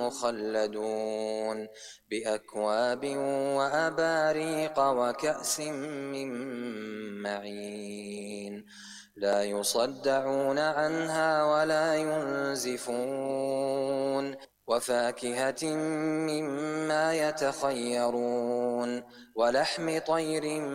مخلدون بأكواب وأباريق وكأس من معين لا يصدعون عنها ولا ينزفون وفاكهة مما يتخيرون ولحم طير